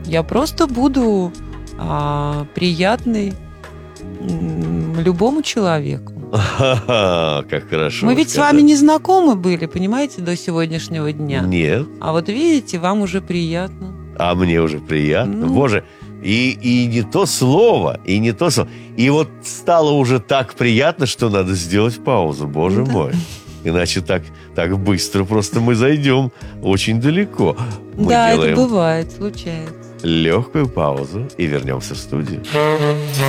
Я просто буду приятной любому человеку. Ха-ха, как хорошо. Мы ведь с вами не знакомы были, понимаете, до сегодняшнего дня. Нет. А вот видите, вам уже приятно. А мне уже приятно. Ну. Боже, и не то слово, и не то слово. И вот стало уже так приятно, что надо сделать паузу, боже мой. Иначе так быстро просто мы зайдем очень далеко. Мы Да, это делаем бывает, случается. легкую паузу и вернемся в студию.